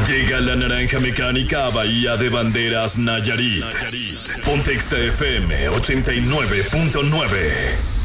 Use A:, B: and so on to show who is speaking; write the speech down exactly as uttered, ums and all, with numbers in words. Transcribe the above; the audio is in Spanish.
A: Llega la naranja mecánica a Bahía de Banderas, Nayarit. Pontexa F M ochenta y nueve punto nueve.